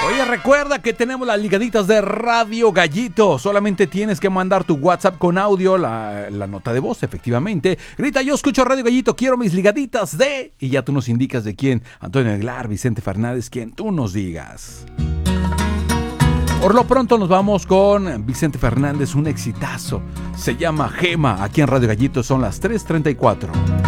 Oye, recuerda que tenemos las ligaditas de Radio Gallito. Solamente tienes que mandar tu WhatsApp con audio, la nota de voz, efectivamente. Grita, yo escucho Radio Gallito, quiero mis ligaditas de... Y ya tú nos indicas de quién. Antonio Aguilar, Vicente Fernández, quien tú nos digas. Por lo pronto nos vamos con Vicente Fernández, un exitazo. Se llama Gema. Aquí en Radio Gallito son las 3:34.